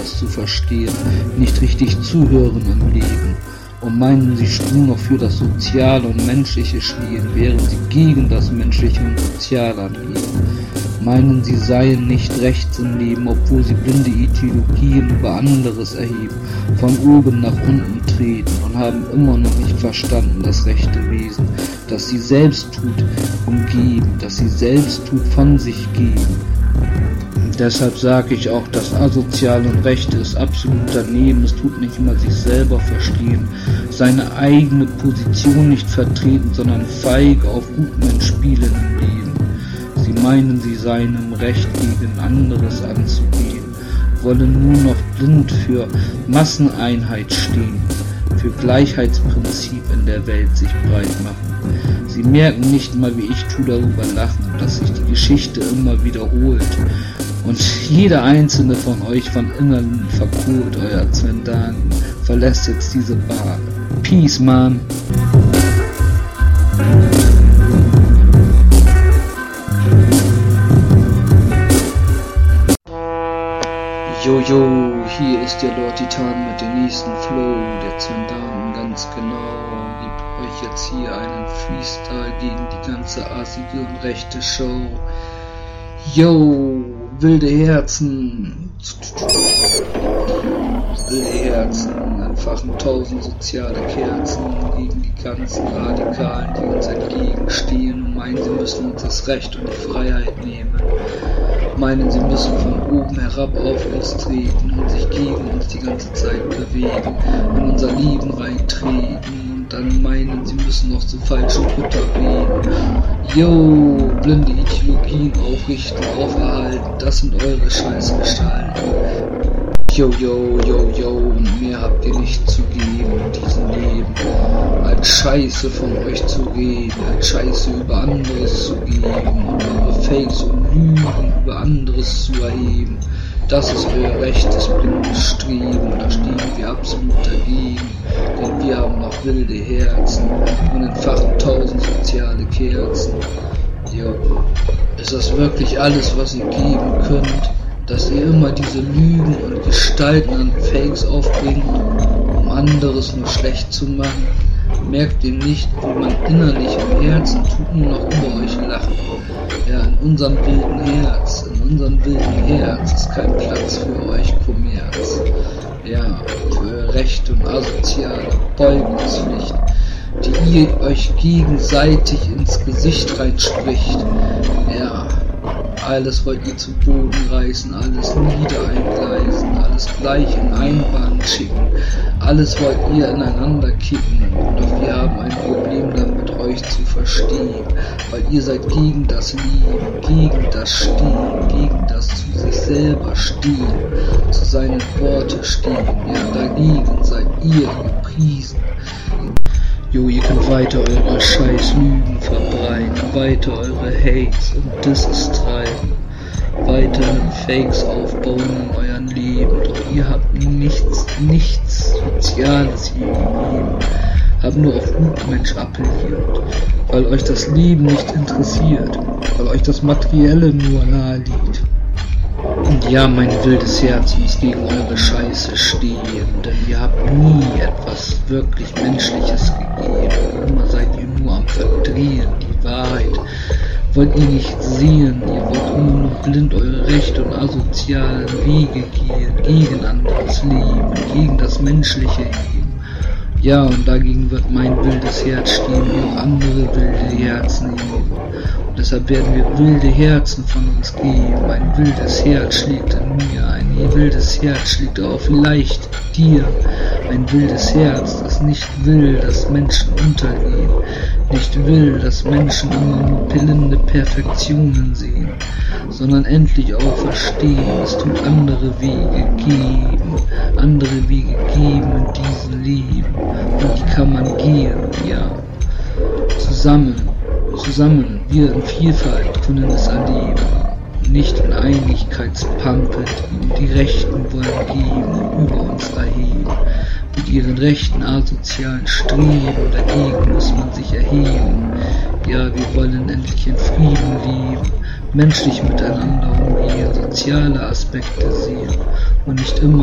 etwas zu verstehen, nicht richtig zuhören im Leben und meinen, sie nur noch für das Soziale und Menschliche stehen, während sie gegen das Menschliche und Soziale angehen. Meinen, sie seien nicht rechts im Leben, obwohl sie blinde Ideologien über anderes erheben, von oben nach unten treten und haben immer noch nicht verstanden das rechte Wesen, das sie selbst tut, umgeben, das sie selbst tut, von sich geben. Und deshalb sage ich auch, das Asoziale und Rechte ist absolut daneben. Es tut nicht mal sich selber verstehen, seine eigene Position nicht vertreten, sondern feige auf Gutmensch spielen im Leben. Sie meinen, sie seien im Recht, gegen anderes anzugehen, wollen nur noch blind für Masseneinheit stehen, für Gleichheitsprinzip in der Welt sich breit machen. Sie merken nicht mal, wie ich tue, darüber lachen, dass sich die Geschichte immer wiederholt und jeder einzelne von euch von innen verkohlt. Euer Sven Dahn verlässt jetzt diese Bar. Peace, man. Jojo, hier ist der Lord Titan mit dem nächsten Flow, der Sven Dahn ganz genau, gibt euch jetzt hier einen Freestyle gegen die ganze assige und rechte Show. Yo, wilde Herzen, entfachen 1000 soziale Kerzen gegen die ganzen Radikalen, die uns entgegenstehen und meinen, sie müssen uns das Recht und die Freiheit nehmen. Meinen, sie müssen von oben herab auf uns treten und sich gegen uns die ganze Zeit bewegen, in unser Leben reintreten und dann meinen, sie müssen noch so falsche Butter reden. Yo, blinde Ideologien aufrichten, auferhalten, das sind eure Scheißgestalten. Yo, yo, yo, yo, und mehr habt ihr nicht zu geben in diesem Leben, als Scheiße von euch zu reden, als Scheiße über anderes zu geben und eure Fakes und Lügen über anderes zu erheben. Das ist euer rechtes blindes Streben, da stehen wir absolut dagegen, denn wir haben noch wilde Herzen und entfachen 1000 soziale Kerzen. Jo, ist das wirklich alles, was ihr geben könnt? Dass ihr immer diese Lügen und Gestalten an Fakes aufbringt, um anderes nur schlecht zu machen? Merkt ihr nicht, wie man innerlich im Herzen tut nur noch über euch lachen? Ja, in unserem wilden Herz ist kein Platz für euch Kommerz. Ja, für eure rechte und asoziale Beugungspflicht, die ihr euch gegenseitig ins Gesicht reinspricht. Ja, alles wollt ihr zu Boden reißen, alles niedereingleisen, alles gleich in Einbahn schicken, alles wollt ihr ineinander kicken, doch wir haben ein Problem damit, euch zu verstehen, weil ihr seid gegen das Lieben, gegen das Stehen, gegen das zu sich selber stehen, zu seinen Worten stehen, ja dagegen seid ihr gepriesen. Jo, ihr könnt weiter eure scheiß Lügen verbreiten, weiter eure Hates und Disses treiben, weiter mit Fakes aufbauen in euren Leben, doch ihr habt nichts Soziales hier gegeben, habt nur auf Gutmensch appelliert, weil euch das Leben nicht interessiert, weil euch das Materielle nur nahe liegt. Und ja, mein wildes Herz muss gegen eure Scheiße stehen, denn ihr habt nie etwas wirklich Menschliches gegeben. Immer seid ihr nur am Verdrehen, die Wahrheit wollt ihr nicht sehen, ihr wollt immer nur blind eure rechte und asozialen Wege gehen, gegen anderes Leben, gegen das menschliche Leben. Ja, und dagegen wird mein wildes Herz stehen, wie auch andere wilde Herzen leben. Und deshalb werden wir wilde Herzen von uns geben. Ein wildes Herz schlägt in mir, ein wildes Herz schlägt auch vielleicht dir. Ein wildes Herz, das nicht will, dass Menschen untergehen, nicht will, dass Menschen immer nur pillende Perfektionen sehen, sondern endlich auch verstehen, es tut andere Wege geben in diesem Leben. Und die kann man gehen, ja. Zusammen, wir in Vielfalt können es erleben. Nicht in Einigkeitspampe, die Rechten wollen geben und über uns erheben. Mit ihren rechten asozialen Streben, dagegen muss man sich erheben. Ja, wir wollen endlich in Frieden leben, menschlich miteinander umgehen, soziale Aspekte sehen und nicht immer